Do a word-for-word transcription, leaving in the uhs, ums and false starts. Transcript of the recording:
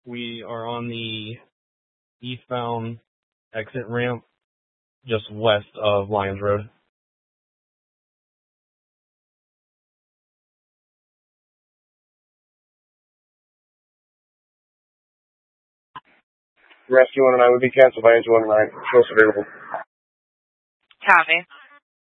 We are on the eastbound exit ramp just west of Lyons Road. Rescue one oh nine would be canceled by engine one oh nine. Most available. Copy.